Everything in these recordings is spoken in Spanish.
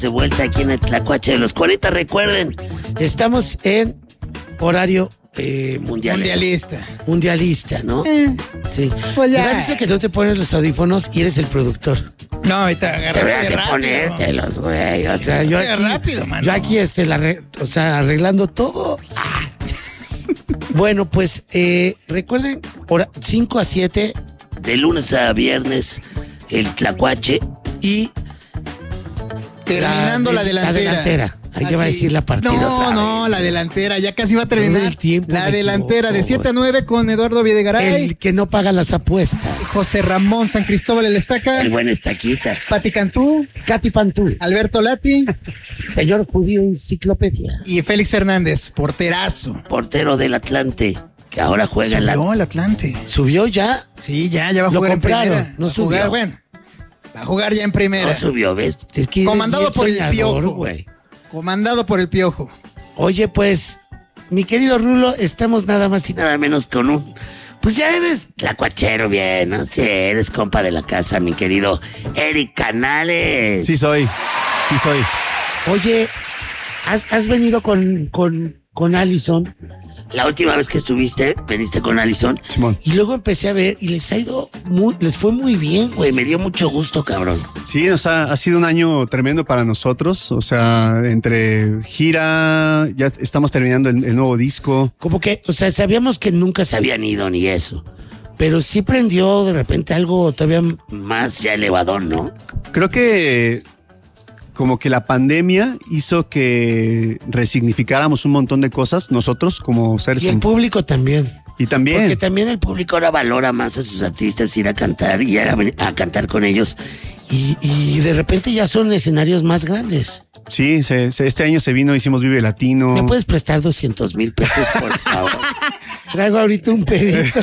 De vuelta aquí en el Tlacuache de los 40. Recuerden, estamos en horario mundialista, ¿no? Sí. Pues ya. Me da risa que no te pones los audífonos y eres el productor. No, ahorita Deberías de rápido. ponértelos, güey. O sea, yo aquí, rápido, mano. yo aquí arreglando todo. Bueno, pues recuerden, 5 a 7, de lunes a viernes, el Tlacuache y terminando la delantera. Hay que va a decir la partida otra vez. No, la delantera, ya casi va a terminar. Todo el tiempo La me delantera equivoco, de 7 a 9 con Eduardo Videgaray, El que no paga las apuestas. José Ramón San Cristóbal el Estaca, El buen Estaquita. Pati Cantú, Katy Pantú. Alberto Lati Señor Judío Enciclopedia. y Félix Fernández, porterazo. Portero del Atlante, que ahora juega en la... Subió el Atlante. ¿Subió ya? Sí, ya va a Lo jugar compraron, en primera. no Va a jugar, subió. bueno, va a jugar ya en primera. No subió, ¿ves? Es que Comandado eres por el soñador, Piojo. güey. Comandado por el Piojo. Oye, pues, mi querido Rulo, estamos nada más y nada menos con un... Pues ya eres tlacuachero bien, ¿no? Sí, eres compa de la casa, mi querido Eric Canales. Sí soy. Oye, has venido con Allison. La última vez que estuviste, veniste con Allison. Simón. Y luego empecé a ver y les fue muy bien, güey. Me dio mucho gusto, cabrón. Sí, ha sido un año tremendo para nosotros. O sea, entre gira, ya estamos terminando el nuevo disco. Como que, o sea, sabíamos que nunca se habían ido ni eso. Pero sí prendió de repente algo todavía más ya elevador, ¿no? Creo que como que la pandemia hizo que resignificáramos un montón de cosas nosotros como seres Y el humanos. público también. Y también. Porque también el público ahora valora más a sus artistas, ir a cantar y a cantar con ellos. Y de repente ya son escenarios más grandes. Sí, este año se vino, hicimos Vive Latino. ¿Me puedes prestar 200,000 pesos, por favor? Traigo ahorita un pedito.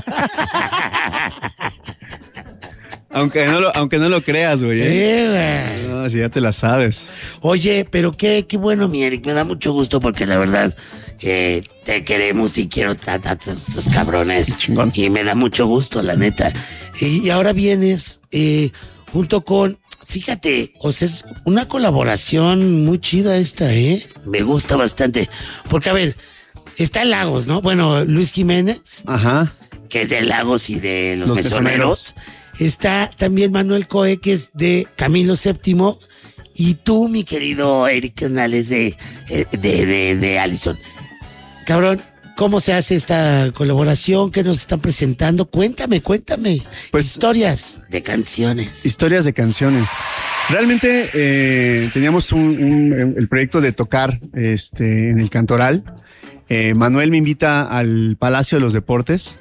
Aunque no lo creas, güey. Güey. No, si ya te la sabes. Oye, pero qué bueno, mi Eric. Me da mucho gusto porque la verdad te queremos y quiero a tus cabrones. Chingón. Y me da mucho gusto, la neta. Y ahora vienes junto con... Fíjate, o sea, es una colaboración muy chida esta, ¿eh? Me gusta bastante. Porque, a ver, está Lagos, ¿no? Bueno, Luis Jiménez, Ajá. que es de Lagos y de Los Los Mesoneros. Está también Manuel Coe, que es de Camilo VII. Y tú, mi querido Eric Canales, de Allison. Cabrón, ¿cómo se hace esta colaboración? ¿Qué nos están presentando? Cuéntame. Pues, historias de canciones. Historias de canciones. Realmente teníamos el proyecto de tocar en el Cantoral. Manuel me invita al Palacio de los Deportes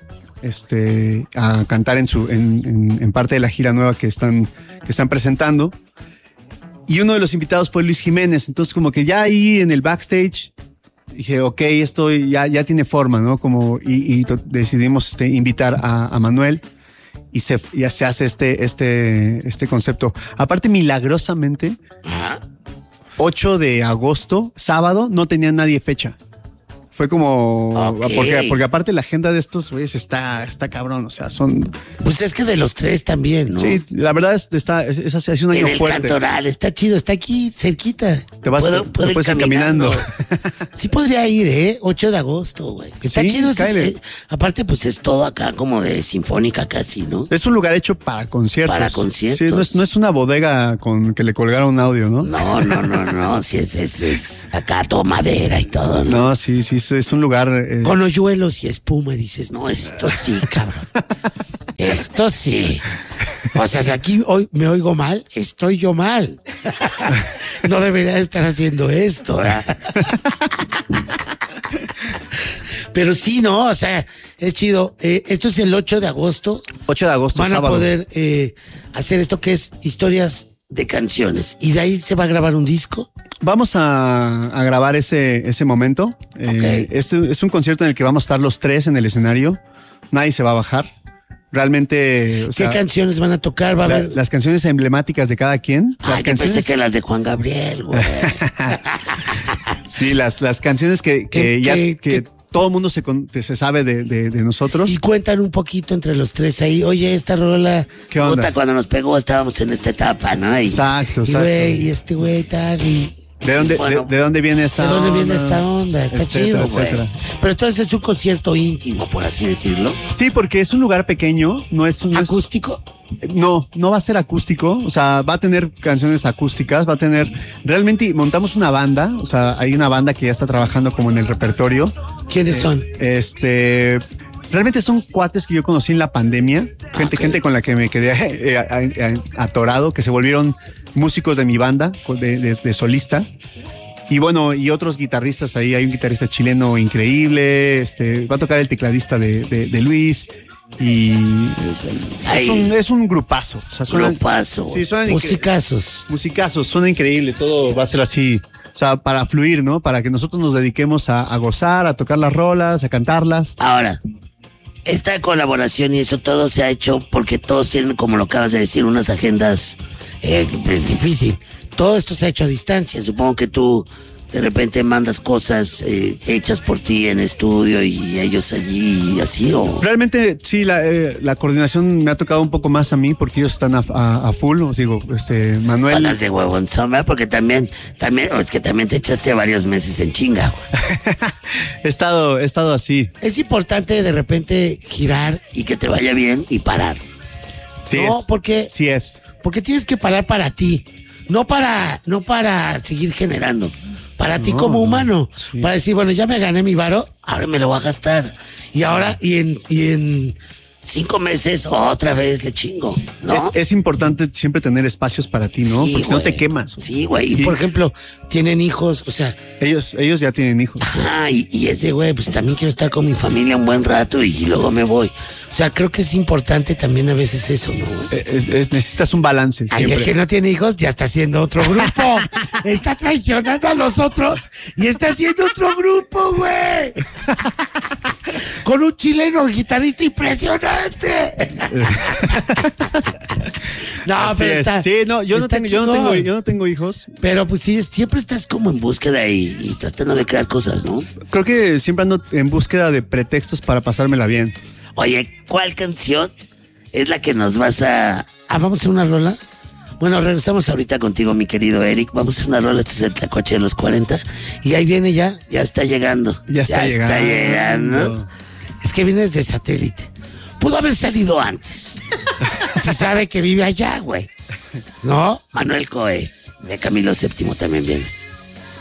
a cantar en parte de la gira nueva que están presentando. Y uno de los invitados fue Luis Jiménez. Entonces, como que ya ahí en el backstage dije, ok, esto ya tiene forma, ¿no? Y decidimos invitar a Manuel y ya se hace este concepto. Aparte, milagrosamente, Ajá. 8 de agosto, sábado, no tenía nadie fecha. Fue como... Ok. Porque aparte la agenda de estos güeyes está cabrón, o sea, son... Pues es que de los tres también, ¿no? Sí, la verdad es un En año el fuerte. Cantoral, está chido, está aquí cerquita. Te puedes ir caminando. Sí podría ir, 8 de agosto, güey. Está Sí, chido. cáele. Aparte, pues es todo acá como de sinfónica casi, ¿no? Es un lugar hecho para conciertos. Para conciertos. Sí, no es una bodega con que le colgaron un audio, ¿no? No, sí es acá todo madera y todo, ¿no? No, sí, es un lugar... Con hoyuelos y espuma, y dices, no, esto sí, cabrón. Esto sí. O sea, si aquí hoy me oigo mal, estoy yo mal. No debería estar haciendo esto, ¿verdad? Pero sí, no, o sea, es chido. Esto es el 8 de agosto. 8 de agosto, Van sábado. a poder hacer esto que es historias de canciones. ¿Y de ahí se va a grabar un disco? Vamos a grabar ese momento. Ok. Es un concierto en el que vamos a estar los tres en el escenario. Nadie se va a bajar. Realmente... ¿Qué canciones van a tocar? Va a haber... Las canciones emblemáticas de cada quien. Ay, Las yo canciones... pensé que las de Juan Gabriel, güey. Sí, las canciones que todo el mundo se sabe de nosotros. Y cuentan un poquito entre los tres ahí, oye, esta rola, ¿Qué onda? puta, cuando nos pegó estábamos en esta etapa, ¿no? Exacto. Y este güey tal, y... ¿De dónde, bueno, de dónde viene esta onda? ¿De dónde viene esta onda? Está Etcétera, chido, güey. etcétera. Pero entonces es un concierto íntimo, por así decirlo. Sí, porque es un lugar pequeño, no es... ¿Acústico? No va a ser acústico, o sea, va a tener canciones acústicas, va a tener... Realmente montamos una banda, o sea, hay una banda que ya está trabajando como en el repertorio. ¿Quiénes son? Realmente son cuates que yo conocí en la pandemia, gente con la que me quedé atorado, que se volvieron músicos de mi banda, de solista. Y bueno, y otros guitarristas ahí, hay un guitarrista chileno increíble, va a tocar el tecladista de Luis. Y es un grupazo. O sea, Grupazo. Sí, suenan musicazos. Suena increíble, todo va a ser así. O sea, para fluir, ¿no? Para que nosotros nos dediquemos a gozar, a tocar las rolas, a cantarlas. Ahora, esta colaboración y eso todo se ha hecho porque todos tienen, como lo acabas de decir, unas agendas, es difícil. Todo esto se ha hecho a distancia. Supongo que tú de repente mandas cosas hechas por ti en estudio y ellos allí y así, o... Realmente sí, la coordinación me ha tocado un poco más a mí porque ellos están a full. Os digo, Manuel... Palas de huevón, ¿verdad? Porque también, es que también te echaste varios meses en chinga. He estado así. Es importante de repente girar y que te vaya bien y parar. Sí no, es. porque... Sí es. Porque tienes que parar para ti, no para seguir generando. Para ti como humano, sí. Para decir, bueno, ya me gané mi varo, ahora me lo voy a gastar. Y ahora, y en 5 meses, otra vez le chingo, ¿no? Es importante siempre tener espacios para ti, ¿no? Sí, porque si no te güey. quemas. Sí, güey. Y por ejemplo, tienen hijos, o sea... Ellos ya tienen hijos. Ajá, y ese güey, pues también quiero estar con mi familia un buen rato y luego me voy. O sea, creo que es importante también a veces eso, ¿no, güey? Necesitas un balance Ay, siempre. el que no tiene hijos ya está haciendo otro grupo. Está traicionando a los otros y está haciendo otro grupo, güey. Con un chileno guitarrista impresionante. No, Así pero es. está. Sí, no, yo no tengo hijos. Pero pues sí, siempre estás como en búsqueda y tratando de crear cosas, ¿no? Creo que siempre ando en búsqueda de pretextos para pasármela bien. Oye, ¿cuál canción es la que nos vas a... ¿vamos a hacer una rola? Bueno, regresamos ahorita contigo, mi querido Eric. Vamos a hacer una rola, esto es el Tlacuache de los 40. Y ahí viene ya está llegando. Ya está llegando. Es que viene desde satélite. Pudo haber salido antes. Si sabe que vive allá, güey. ¿No? Manuel Coe, de Camilo VII también viene.